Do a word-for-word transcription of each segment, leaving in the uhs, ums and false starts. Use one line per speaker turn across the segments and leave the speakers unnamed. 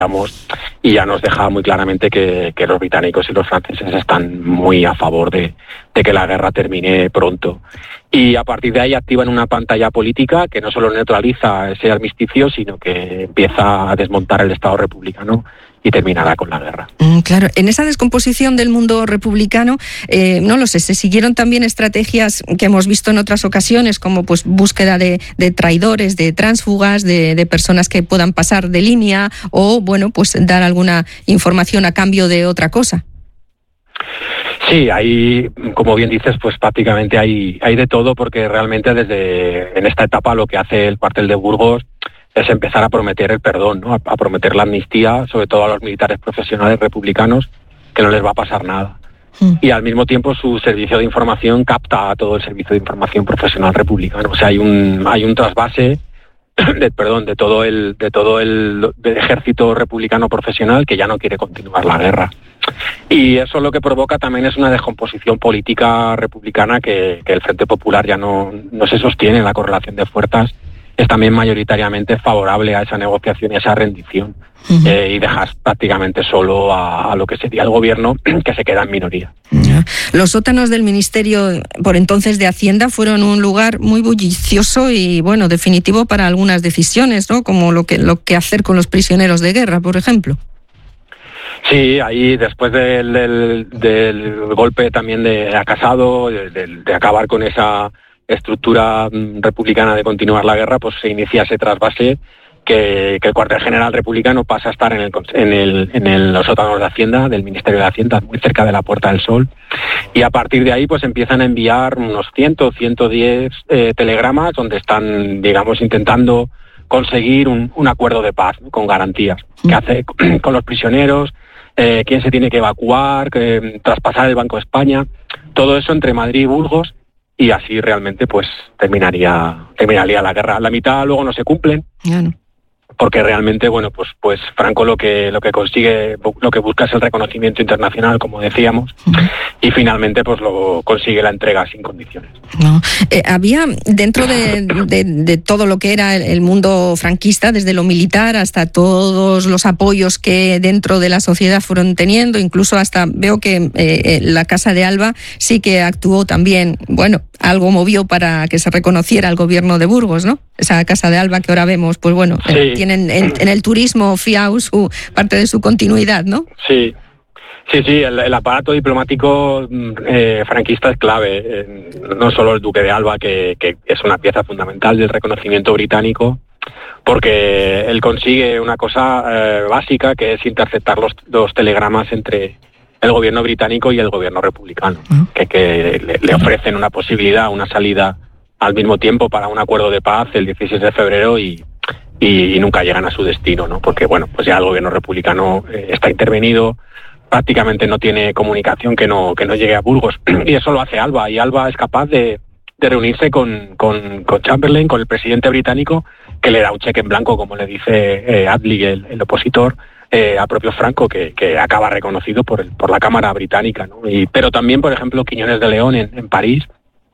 y ya nos deja muy claramente que, que los británicos y los franceses están muy a favor de, de que la guerra termine pronto. Y a partir de ahí activan una pantalla política que no solo neutraliza ese armisticio, sino que empieza a desmontar el Estado republicano y terminará con la guerra.
Mm, claro, en esa descomposición del mundo republicano, eh, no lo sé, se siguieron también estrategias que hemos visto en otras ocasiones, como pues búsqueda de, de traidores, de tránsfugas, de, de personas que puedan pasar de línea, o bueno, pues dar alguna información a cambio de otra cosa.
Sí, hay, como bien dices, pues prácticamente hay, hay de todo, porque realmente desde en esta etapa lo que hace el cuartel de Burgos es empezar a prometer el perdón, ¿no? A, a prometer la amnistía, sobre todo a los militares profesionales republicanos, que no les va a pasar nada. Mm. Y al mismo tiempo su servicio de información capta a todo el servicio de información profesional republicano. O sea, hay un hay un trasvase de, perdón, de todo el de todo el de ejército republicano profesional que ya no quiere continuar la guerra. Y eso lo que provoca también es una descomposición política republicana, que, que el Frente Popular ya no, no se sostiene en la correlación de fuerzas. Es también mayoritariamente favorable a esa negociación y a esa rendición. Uh-huh. eh, y dejas prácticamente solo a, a lo que sería el gobierno, que se queda en minoría.
Uh-huh. Los sótanos del Ministerio, por entonces de Hacienda, fueron un lugar muy bullicioso y, bueno, definitivo para algunas decisiones, ¿no? Como lo que, lo que hacer con los prisioneros de guerra, por ejemplo.
Sí, ahí después del, del, del golpe también de a Casado, de, de, de acabar con esa estructura republicana de continuar la guerra, pues se inicia ese trasvase que, que el cuartel general republicano pasa a estar en, el, en, el, en el, los sótanos de Hacienda, del Ministerio de Hacienda, muy cerca de la Puerta del Sol, y a partir de ahí pues empiezan a enviar unos cien, ciento diez eh, telegramas donde están, digamos, intentando conseguir un, un acuerdo de paz, ¿no? Con garantías, que hace con los prisioneros, eh, quién se tiene que evacuar, que, traspasar el Banco de España, todo eso entre Madrid y Burgos. Y así realmente pues terminaría terminaría la guerra. La mitad luego no se cumplen, bueno. Porque realmente, bueno, pues pues Franco lo que lo que consigue, lo que busca es el reconocimiento internacional, como decíamos, uh-huh. Y finalmente pues lo consigue la entrega sin condiciones.
No. Eh, había dentro de, de, de todo lo que era el mundo franquista, desde lo militar hasta todos los apoyos que dentro de la sociedad fueron teniendo, incluso hasta veo que eh, la Casa de Alba sí que actuó también, bueno, algo movió para que se reconociera el gobierno de Burgos, ¿no? Esa Casa de Alba que ahora vemos, pues bueno, sí. eh, tienen en, en el turismo fiao su parte de su continuidad, ¿no?
Sí. Sí, sí, el, el aparato diplomático eh, franquista es clave. Eh, no solo el duque de Alba, que, que es una pieza fundamental del reconocimiento británico, porque él consigue una cosa eh, básica, que es interceptar los, los telegramas entre el gobierno británico y el gobierno republicano, uh-huh. que, que le, le ofrecen una posibilidad, una salida al mismo tiempo para un acuerdo de paz el dieciséis de febrero y, y, y nunca llegan a su destino, ¿no? Porque, bueno, pues ya el gobierno republicano eh, está intervenido, prácticamente no tiene comunicación que no que no llegue a Burgos, y eso lo hace Alba, y Alba es capaz de, de reunirse con, con, con Chamberlain, con el presidente británico, que le da un cheque en blanco, como le dice eh, Attlee, el, el opositor, eh, al propio Franco, que, que acaba reconocido por el, por la Cámara Británica, ¿no? Y, pero también, por ejemplo, Quiñones de León en, en París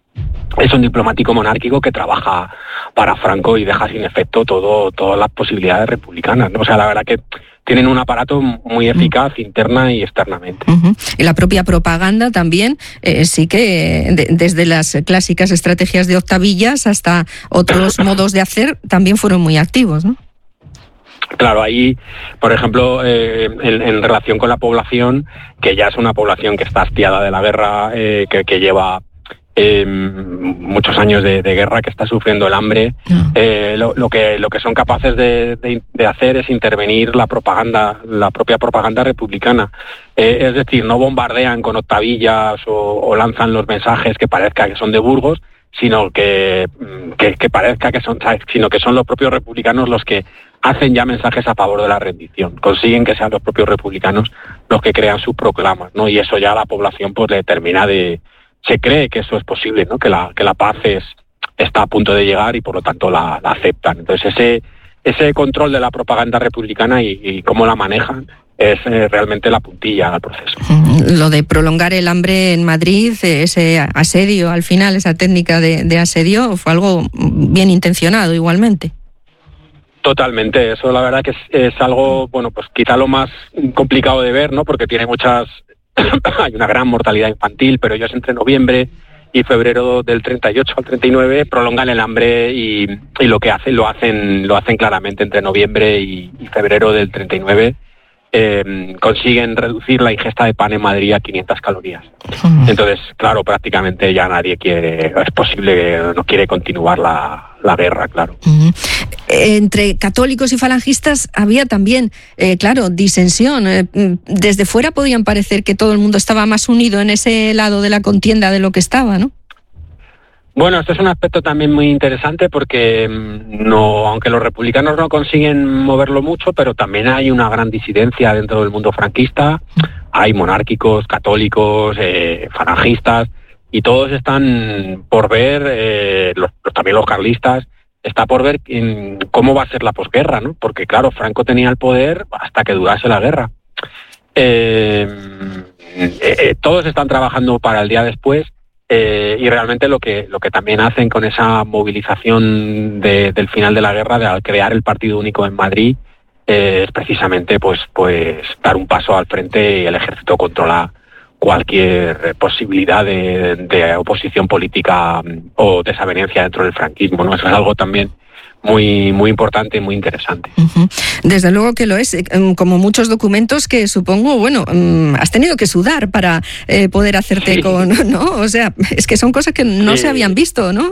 es un diplomático monárquico que trabaja para Franco y deja sin efecto todo todas las posibilidades republicanas, ¿no? O sea, la verdad que tienen un aparato muy eficaz uh-huh. interna y externamente.
Uh-huh. Y la propia propaganda también, eh, sí que de, desde las clásicas estrategias de octavillas hasta otros modos de hacer, también fueron muy activos, ¿no?
Claro, ahí, por ejemplo, eh, en, en relación con la población, que ya es una población que está hastiada de la guerra, eh, que, que lleva Eh, muchos años de, de guerra, que está sufriendo el hambre, no. eh, lo, lo que lo que son capaces de, de, de hacer es intervenir la propaganda, la propia propaganda republicana. Eh, es decir, no bombardean con octavillas o, o lanzan los mensajes que parezca que son de Burgos, sino que, que, que parezca que son, sino que son los propios republicanos los que hacen ya mensajes a favor de la rendición. Consiguen que sean los propios republicanos los que crean sus proclamas, ¿no? Y eso ya a la población pues le termina de se cree que eso es posible, ¿no? Que la que la paz es, está a punto de llegar y por lo tanto la, la aceptan. Entonces ese ese control de la propaganda republicana y, y cómo la manejan es eh, realmente la puntilla al proceso.
Lo de prolongar el hambre en Madrid, ese asedio al final, esa técnica de, de asedio, fue algo bien intencionado igualmente.
Totalmente, eso la verdad que es, es algo, bueno, pues quizá lo más complicado de ver, ¿no? Porque tiene muchas, hay una gran mortalidad infantil, pero ellos entre noviembre y febrero del treinta y ocho al treinta y nueve prolongan el hambre y, y lo que hacen, lo hacen, lo hacen claramente entre noviembre y, y febrero del treinta y nueve. Eh, consiguen reducir la ingesta de pan en Madrid a quinientas calorías. Entonces, claro, prácticamente ya nadie quiere, es posible que no quiere continuar la, la guerra, claro.
Uh-huh. Entre católicos y falangistas había también, eh, claro, disensión. Eh, desde fuera podían parecer que todo el mundo estaba más unido en ese lado de la contienda de lo que estaba, ¿no?
Bueno, esto es un aspecto también muy interesante porque no, aunque los republicanos no consiguen moverlo mucho, pero también hay una gran disidencia dentro del mundo franquista. Hay monárquicos, católicos, eh, falangistas, y todos están por ver, eh, los, también los carlistas, está por ver en cómo va a ser la posguerra, ¿no? Porque claro, Franco tenía el poder hasta que durase la guerra. Eh, eh, todos están trabajando para el día después. Eh, y realmente lo que lo que también hacen con esa movilización de, del final de la guerra, de al crear el partido único en Madrid, eh, es precisamente pues pues dar un paso al frente, y el ejército controla cualquier posibilidad de, de oposición política o desavenencia dentro del franquismo, ¿no? Eso es algo también muy muy importante y muy interesante.
Uh-huh. Desde luego que lo es, como muchos documentos que supongo, bueno, has tenido que sudar para eh, poder hacerte sí. con, ¿no? O sea, es que son cosas que no sí. se habían visto, ¿no?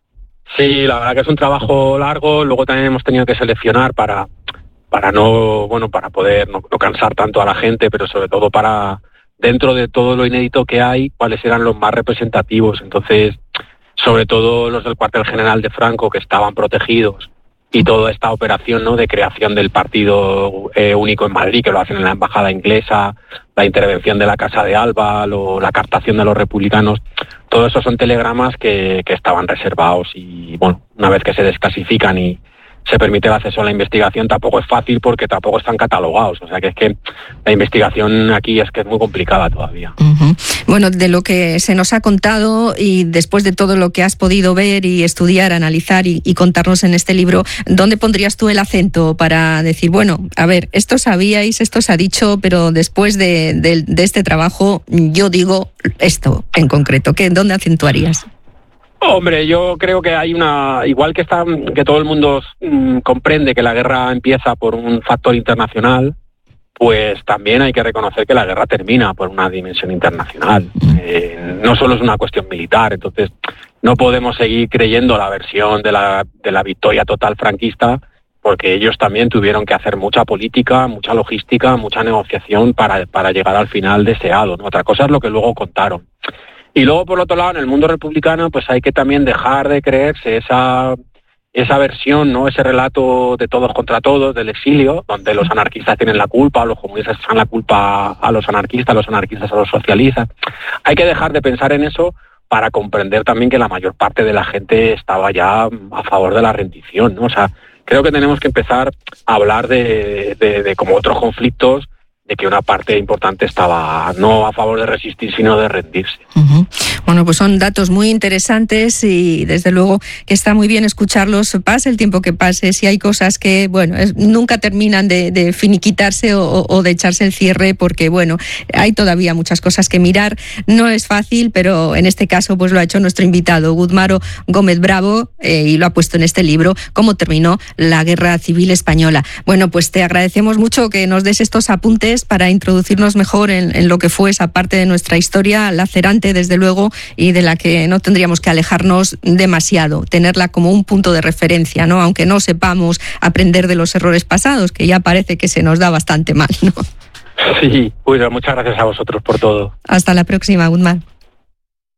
Sí, la verdad que es un trabajo largo. Luego también hemos tenido que seleccionar para para no, bueno, para poder no, no cansar tanto a la gente, pero sobre todo para, dentro de todo lo inédito que hay, cuáles eran los más representativos. Entonces, sobre todo los del cuartel general de Franco, que estaban protegidos, y toda esta operación, ¿no?, de creación del partido eh, único en Madrid, que lo hacen en la embajada inglesa, la intervención de la Casa de Alba, lo, la captación de los republicanos, todo eso son telegramas que, que estaban reservados, y bueno, una vez que se desclasifican y se permite el acceso a la investigación, tampoco es fácil porque tampoco están catalogados. O sea que es que la investigación aquí es que es muy complicada todavía.
Uh-huh. Bueno, de lo que se nos ha contado y después de todo lo que has podido ver y estudiar, analizar y, y contarnos en este libro, ¿dónde pondrías tú el acento para decir, bueno, a ver, esto sabíais, esto se ha dicho, pero después de, de, de este trabajo yo digo esto en concreto? ¿Qué, ¿Dónde acentuarías?
Hombre, yo creo que hay una, igual que está, que todo el mundo mmm, comprende que la guerra empieza por un factor internacional, pues también hay que reconocer que la guerra termina por una dimensión internacional. Eh, no solo es una cuestión militar, entonces no podemos seguir creyendo la versión de la, de la victoria total franquista, porque ellos también tuvieron que hacer mucha política, mucha logística, mucha negociación para, para llegar al final deseado, ¿no? Otra cosa es lo que luego contaron. Y luego, por otro lado, en el mundo republicano, pues hay que también dejar de creerse esa esa versión, ¿no?, ese relato de todos contra todos, del exilio, donde los anarquistas tienen la culpa, los comunistas echan la culpa a los anarquistas, los anarquistas a los socialistas. Hay que dejar de pensar en eso para comprender también que la mayor parte de la gente estaba ya a favor de la rendición, ¿no? O sea, creo que tenemos que empezar a hablar de, de, de como otros conflictos, de que una parte importante estaba no a favor de resistir, sino de rendirse.
Uh-huh. Bueno, pues son datos muy interesantes y desde luego que está muy bien escucharlos, pase el tiempo que pase, si hay cosas que, bueno, es, nunca terminan de, de finiquitarse o, o de echarse el cierre, porque, bueno, hay todavía muchas cosas que mirar, no es fácil, pero en este caso pues lo ha hecho nuestro invitado, Gudmaro Gómez Bravo, eh, y lo ha puesto en este libro, Cómo terminó la Guerra Civil Española. Bueno, pues te agradecemos mucho que nos des estos apuntes para introducirnos mejor en, en lo que fue esa parte de nuestra historia lacerante, desde luego, y de la que no tendríamos que alejarnos demasiado, tenerla como un punto de referencia, ¿no? Aunque no sepamos aprender de los errores pasados, que ya parece que se nos da bastante mal, ¿no?
Sí, pues muchas gracias a vosotros por todo.
Hasta la próxima, Gudmar.